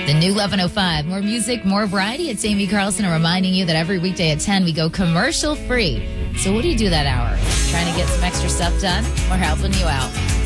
The new 11:05. More music, more variety. It's Amy Carlson reminding you that every weekday at 10 we go commercial free. So what do you do that hour? Trying to get some extra stuff done? We're helping you out.